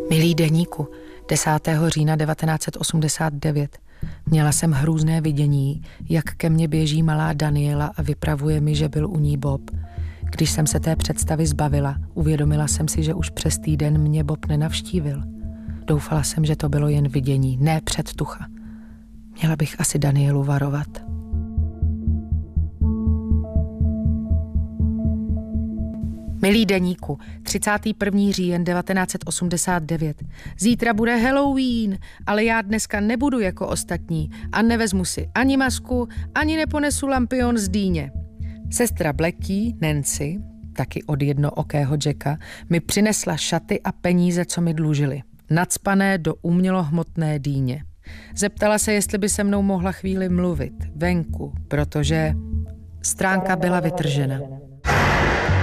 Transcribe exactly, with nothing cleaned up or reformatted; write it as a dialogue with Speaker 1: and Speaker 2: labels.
Speaker 1: Milý deníku, desátého října devatenáct set osmdesát devět. Měla jsem hrůzné vidění, jak ke mně běží malá Daniela a vypravuje mi, že byl u ní Bob. Když jsem se té představy zbavila, uvědomila jsem si, že už přes týden mě Bob nenavštívil. Doufala jsem, že to bylo jen vidění, ne předtucha. Měla bych asi Danielu varovat. Milý deníku, třicátého prvního října devatenáct set osmdesát devět. Zítra bude Halloween, ale já dneska nebudu jako ostatní a nevezmu si ani masku, ani neponesu lampion z dýně. Sestra Blackie, Nancy, taky od jednookého Jacka, mi přinesla šaty a peníze, co mi dlužili. Nacpané do umělohmotné dýně. Zeptala se, jestli by se mnou mohla chvíli mluvit venku, protože stránka byla vytržena.